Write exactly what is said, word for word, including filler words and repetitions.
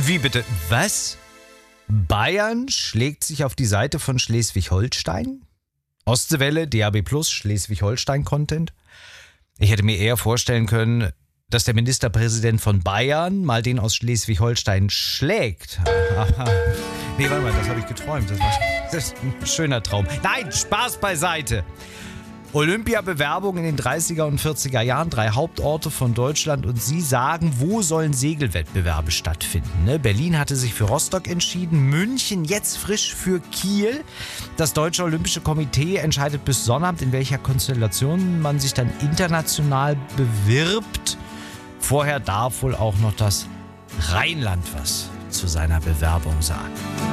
Wie bitte? Was? Bayern schlägt sich auf die Seite von Schleswig-Holstein? Ostseewelle, D A B Plus, Schleswig-Holstein-Content? Ich hätte mir eher vorstellen können, dass der Ministerpräsident von Bayern mal den aus Schleswig-Holstein schlägt. Aha. Nee, warte mal, das habe ich geträumt. Das, war, das ist ein schöner Traum. Nein, Spaß beiseite. Olympiabewerbung in den dreißiger und vierziger Jahren, drei Hauptorte von Deutschland, und Sie sagen, wo sollen Segelwettbewerbe stattfinden? Ne? Berlin hatte sich für Rostock entschieden, München jetzt frisch für Kiel. Das Deutsche Olympische Komitee entscheidet bis Sonnabend, in welcher Konstellation man sich dann international bewirbt. Vorher darf wohl auch noch das Rheinland was zu seiner Bewerbung sagen.